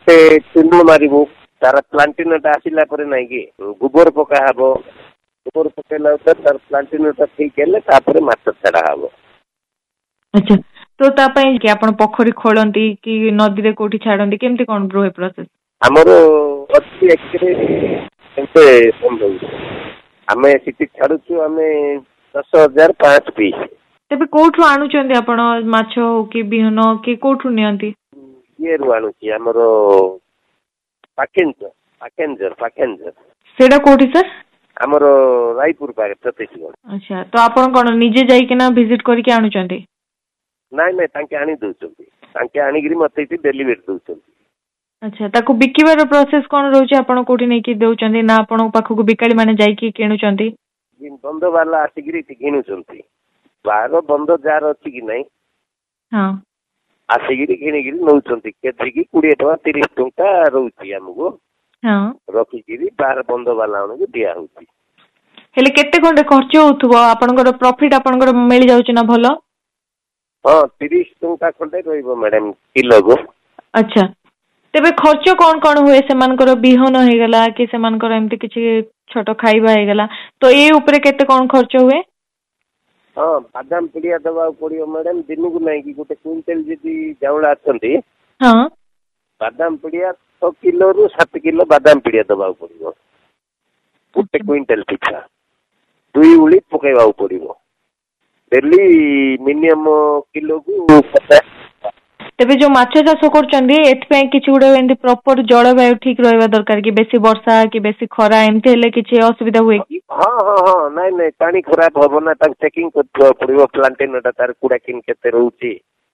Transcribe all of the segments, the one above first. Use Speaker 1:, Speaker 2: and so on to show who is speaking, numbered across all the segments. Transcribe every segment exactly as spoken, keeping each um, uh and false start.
Speaker 1: ଗୋଟେ ଚୂନ ମାରିବୁ ତାର ପ୍ଲାଣ୍ଟିନଟା ଆସିଲା ପରେ ନାଇଁ କି ଗୋବର ପକା ହବ ଗୋବର ପକେଇଲା ତାର ପ୍ଲାଣ୍ଟିନଟା ଠିକ ହେଲେ ତାପରେ ମାଛ ଛାଡା ହବ।
Speaker 2: ଆଚ୍ଛା ତ ତା ପାଇଁ କି ଆପଣ ପୋଖରୀ ଖୋଳନ୍ତି କି ନଦୀରେ କୋଉଠି ଛାଡନ୍ତି କେମିତି କଣ ରୁହେ ପ୍ରୋସେସ?
Speaker 1: ଆମର ଅଛି ଏକରେ କେତେ ଆମେ ସେଠି ଛାଡୁଛୁ ଆମେ ଦଶ ହଜାର ପାଞ୍ଚ ପିସ୍।
Speaker 2: ତେବେ କୋଉଠୁ ଆଣୁଛନ୍ତି ଆପଣ ମାଛ ହଉ କି ବିହନ କି କୋଉଠୁ ନିଅନ୍ତି?
Speaker 1: ଇଏରୁ ଆଣୁଛି ଆମର ପାକେଞ୍ଜର ପାକେଞ୍ଜର ପାକେଞ୍ଜର।
Speaker 2: ସେଇଟା କୋଉଠି ସାର୍?
Speaker 1: ଆମର ରାୟପୁର ପାଖେ ଛତିଶଗଡ଼।
Speaker 2: ଆଚ୍ଛା ତ ଆପଣ କଣ ନିଜେ ଯାଇକିନା ଭିଜିଟ କରିକି ଆଣୁଛନ୍ତି?
Speaker 1: ନାଇଁ ନାଇଁ ତାଙ୍କେ ଆଣି ଦଉଛନ୍ତି ତାଙ୍କେ ଆଣିକିରି ମତେ ଏଠି ଡେଲିଭରି ଦଉଛନ୍ତି।
Speaker 2: ଆଚ୍ଛା ତାକୁ ବିକିବାର ପ୍ରୋସେସ କଣ ରହୁଛି ଆପଣ କୋଉଠି ନେଇକି ଦଉଛନ୍ତି ନା ଆପଣଙ୍କ ପାଖକୁ ବିକାଳି ମାନେ ଯାଇକି କିଣୁଛନ୍ତି?
Speaker 1: ବନ୍ଧ ବାଲା ଆସିକିରି ଏଠି କିଣୁଛନ୍ତି ବାହାର ବନ୍ଧ ଯାହାର ଅଛି କି ନାଇଁ
Speaker 2: ହଁ
Speaker 1: ଆସିକିରି କିଣିକିରି ନଉଛନ୍ତି କେଜିକି କୋଡିଏ ଟଙ୍କା ତିରିଶ ଟଙ୍କା ରହୁଛି ଆମକୁ
Speaker 2: ହଁ
Speaker 1: ରଖିକିରି ବାହାର ବନ୍ଧ ବାଲା ମାନଙ୍କୁ ଦିଆ ହଉଛି।
Speaker 2: ହେଲେ କେତେ ଖଣ୍ଡେ ଖର୍ଚ୍ଚ ହଉଥିବ ଆପଣଙ୍କର ପ୍ରଫିଟ ଆପଣଙ୍କର ମିଳିଯାଉଛି ନା ଭଲ?
Speaker 1: ହଁ ତିରିଶ ଟଙ୍କା ଖଣ୍ଡେ ରହିବ ମ୍ୟାଡାମ କିଲୋକୁ।
Speaker 2: ଆଚ୍ଛା ତେବେ ଖର୍ଚ୍ଚ କଣ କଣ ହୁଏ ସେମାନଙ୍କର ବିହନ ହେଇଗଲା କି ସେମାନଙ୍କର ଏମିତି କିଛି ଛୋଟ ଖାଇବା ହେଇଗଲା ତ ଏଇ ଉପରେ କେତେ କଣ ଖର୍ଚ୍ଚ ହୁଏ?
Speaker 1: ହଁ ବାଦାମ ପିଡିଆ ଦବାକୁ ପଡିବ ମ୍ୟାଡାମ ଦିନକୁ ନାଇଁକି ଗୋଟେ କୁଇଣ୍ଟାଲ ଯଦି ଚାଉଳ ଅଛନ୍ତି
Speaker 2: ହଁ
Speaker 1: ବାଦାମ ପିଡିଆ ଛଅ କିଲୋରୁ ସାତ କିଲୋ ବାଦାମ ପିଡିଆ ଦବାକୁ ପଡିବ ଗୋଟେ କୁଇଣ୍ଟାଲ ପିଛା ଦୁଇ ଉଳି ପକେଇବାକୁ ପଡିବ ଡେଲି ମିନିମମ କିଲୋକୁ ପଚାଶ।
Speaker 2: ତେବେ ଯୋଉ ମାଛ ଚାଷ କରୁଛନ୍ତି ଏଥିପାଇଁ କିଛି ଗୋଟେ ଏମିତି ପ୍ରପର ଜଳବାୟୁ ଠିକ ରହିବା ଦରକାର କି ବେଶୀ ବର୍ଷା କି ବେଶୀ ଖରା ଏମିତି ହେଲେ କିଛି ଅସୁବିଧା ହୁଏ କି?
Speaker 1: ହଁ ହଁ ହଁ ନାଇଁ ନାଇଁ ପାଣି ଖରାପ ହବ ନା ତାକୁ ଚେକିଂ କରିବାକୁ ପଡିବ ପ୍ଲାଣ୍ଟିନଟା ତାର କୁଡା କିନ୍ କେତେ ରହୁଛି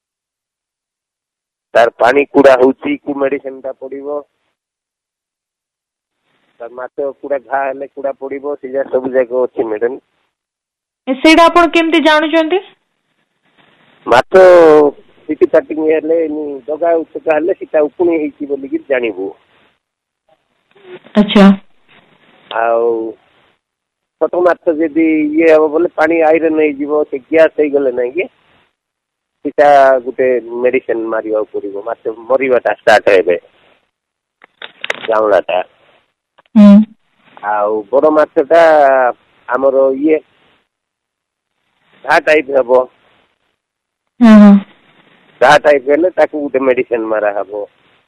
Speaker 1: ତାର ପାଣି କୁଡା ହଉଛି କି ମେଡିସିନ ଟା ପଡିବ ତାର ମାଛ କୁଡା ଘା ହେଲେ କୁଡା ପଡିବ ସେ ଯା ସବୁ ଯାକ ଅଛି ମ୍ୟାଡାମ।
Speaker 2: ସେଇଟା ଆପଣ କେମିତି ଜାଣୁଛନ୍ତି?
Speaker 1: ମାଛ ପିଟି ପାଟିଂ ହେଲେ ଜଗା ଉଚକା ହେଲେ ସେଟା ଉପୁଣି ହେଇଛି ବୋଲିକି ଜାଣିବୁ।
Speaker 2: ଆଚ୍ଛା
Speaker 1: ଆଉ ଛୋଟ ମାଛ ଯଦି ଇଏ ହବ ବୋଲେ ପାଣି ଆଇରନ୍ ହେଇଯିବ ସେ ଗ୍ୟାସ୍ ହେଇଗଲେ ନାଇଁ କି ସେଟା ଗୋଟେ ମେଡିସିନ ମାରିବାକୁ ପଡିବ ମାଛ ମରିବାଟା ଷ୍ଟାର୍ଟ ହେବେ ଜାଉଁଳାଟା। ଆଉ ବଡ ମାଛ ଟା ଆମର ଇଏ ଘା ଟାଇପ ହବ ଘା ଟାଇପ ହେଲେ ତାକୁ ଗୋଟେ ମେଡିସିନ ମାରା ହବ।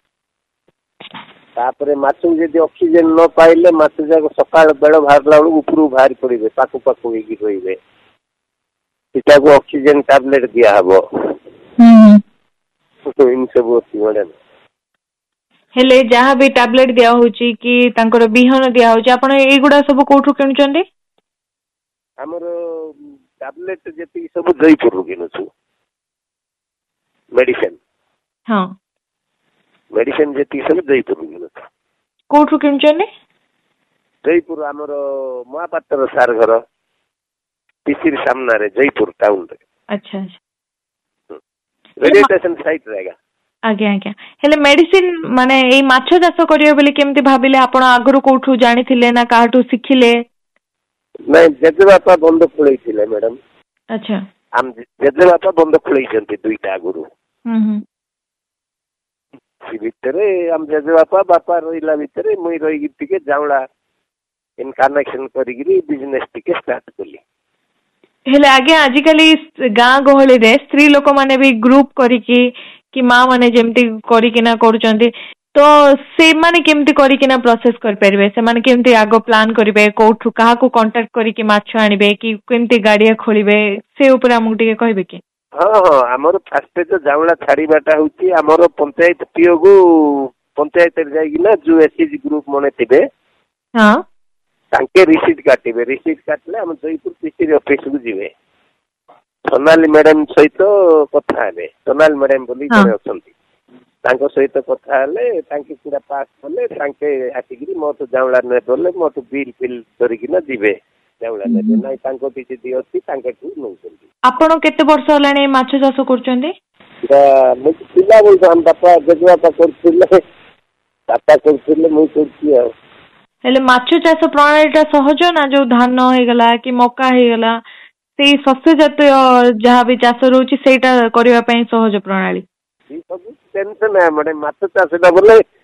Speaker 1: ତାପରେ ମାଛକୁ ଯଦି ଅକ୍ସିଜେନ ନ ପାଇଲେ ମାଛ ଯାକ ସକାଳ ବେଳ ବାହାରିଲା ବେଳକୁ ଉପରକୁ ବାହାରି ପଡିବେ ପାଖୁ ପାଖୁ ହେଇକି ରହିବେ ସେଟାକୁ ଅକ୍ସିଜେନ ଟାବଲେଟ ଦିଆହବ ଏମିତି ସବୁ ଅଛି ମ୍ୟାଡାମ।
Speaker 2: ହେଲେ ଯାହା ବି ଟାବଲେଟ ଦିଆ ହଉଛି କି ତାଙ୍କର ବିହନ ଦିଆ ହଉଛି ଆପଣ ଏଇଗୁଡା ସବୁ କୋଉଠୁ କିଣୁଛନ୍ତି?
Speaker 1: ଆମର ଟାବଲେଟ ଯେତିକି ସବୁ ଜୟପୁରରୁ କିଣୁଛୁ ମେଡିସିନ
Speaker 2: ହଁ
Speaker 1: ମେଡିସିନ ଯେତିକି ସବୁ ଜୟପୁରରୁ କିଣୁଛୁ।
Speaker 2: କୋଉଠୁ କିଣୁଛନ୍ତି?
Speaker 1: ଜୟପୁର ଆମର ମହାପାତ୍ର ସାର ଘର ପିସିର ସାମ୍ନାରେ ଜୟପୁର ଟାଉନରେ।
Speaker 2: ଆଚ୍ଛା ଆଚ୍ଛା
Speaker 1: ରେଲୱେ ଷ୍ଟେସନ ସାଇଡରେ ଆଜ୍ଞା।
Speaker 2: ଆଜ୍ଞା ଆଜ୍ଞା ହେଲେ ମେଡିସିନ ମାନେ ଏଇ ମାଛ ଚାଷ କରିବେ ବୋଲି କେମିତି ଭାବିଲେ ଆପଣ ଆଗରୁ କୋଉଠୁ ଜାଣିଥିଲେ ନା କାହାଠୁ ଶିଖିଲେ?
Speaker 1: ନାଇଁ ଜେଜେବାପା ବନ୍ଧ ଖୋଳେଇଥିଲେ ମ୍ୟାଡାମ।
Speaker 2: ଆଚ୍ଛା
Speaker 1: ଆମ ଜେଜେବାପା ବନ୍ଧ ଖୋଳେଇଛନ୍ତି ଦୁଇଟା ଆଗରୁ।
Speaker 2: ହୁଁ ହୁଁ
Speaker 1: ସେ ଭିତରେ ଆମ ଜେଜେବାପା ବାପା ରହିଲା ଭିତରେ ମୁଇଁ ରହିକି ଟିକେ ଜାଉଁଳା କନେକ୍ସନ କରିକିରି ବିଜନେସ ଟିକେ ଷ୍ଟାର୍ଟ କଲି।
Speaker 2: ହେଲେ ଆଜ୍ଞା ଆଜିକାଲି ଗାଁ ଗହଳିରେ ସ୍ତ୍ରୀ ଲୋକମାନେ ବି ଗ୍ରୁପ କରିକି କି ମା ମାନେ ଯେମିତି କରିକିନା କରୁଛନ୍ତି ତ ସେମାନେ କେମିତି କରିକିନା ପ୍ରୋସେସ କରିପାରିବେ ସେମାନେ କେମିତି ଆଗ ପ୍ଲାନ୍ କରିବେ କୋଉଠୁ କାହାକୁ କଣ୍ଟାକ୍ଟ କରିକି ମାଛ ଆଣିବେ କି କେମିତି ଗାଡିଆ ଖୋଳିବେ ସେ ଉପରେ ଆମକୁ ଟିକେ କହିବେ କି?
Speaker 1: ହଁ ହଁ ଆମର ଫାଷ୍ଟ ଯୋଉ ଜାଉଁଳା ଛାଡିବାଟା ହଉଛି ଆମର ପଞ୍ଚାୟତ ପିଓକୁ ପଞ୍ଚାୟତରେ ଯାଇକିନା ଯୋଉ ଏସଏଚଜି ଗ୍ରୁପ ମାନେ ଥିବେ
Speaker 2: ହଁ
Speaker 1: ତାଙ୍କେ ରିସିଟ କାଟିବେ ରିସିଟ କାଟିଲେ ଆମ ଜୟପୁର ପିସିର ଅଫିସକୁ ଯିବେ ସୋନାଲି ମ୍ୟାଡାମ ସହିତ କଥା ହେବେ ସୋନାଲି ମ୍ୟାଡାମ ବୋଲି
Speaker 2: ହଁ
Speaker 1: ଜଣେ ଅଛନ୍ତି ତାଙ୍କ ସହିତ କଥା ହେଲେ ତାଙ୍କେ ପୁରା ପାସ୍ କଲେ ତାଙ୍କେ ଆସିକିରି ମୋଠୁ ଜାଉଁଳା ନେବେ ବୋଲେ ମୋଠୁ ବିଲ୍ ଫିଲ୍ କରିକିନା ଯିବେ ଜାଉଁଳା ନେବେ ନାଇଁ ତାଙ୍କ ବି ଯଦି ଅଛି ତାଙ୍କଠୁ ନେଉଛନ୍ତି।
Speaker 2: ଆପଣ କେତେ ବର୍ଷ ହେଲାଣି ମାଛ ଚାଷ କରୁଛନ୍ତି?
Speaker 1: ମୁଁ ପିଲା ବେଳୁ ଆମ ବାପା ଜେଜେବାପା କରୁଥିଲେ ବାପା କରୁଥିଲେ ମୁଁ କରୁଛି ଆଉ।
Speaker 2: ହେଲେ ମାଛ ଚାଷ ପ୍ରଣାଳୀ ଟା ସହଜ ନା ଯୋଉ ଧାନ ହେଇଗଲା କି ମକା ହେଇଗଲା ସେଇ ଶସ୍ୟ ଜାତୀୟ ଯାହାବି ଚାଷ ରହୁଛି ସେଇଟା କରିବା ପାଇଁ ସହଜ ପ୍ରଣାଳୀ?
Speaker 1: ସବୁ ଟେନସନ ମାନେ ମାଛ ଚାଷଟା ବୋଲେ